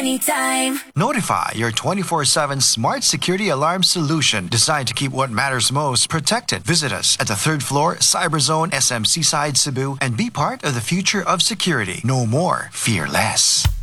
anytime. Notify, your 24/7 smart security alarm solution designed to keep what matters most protected. Visit us at the 3rd floor, Cyberzone SM Seaside, Cebu, and be part of the future of security. No more, fear less.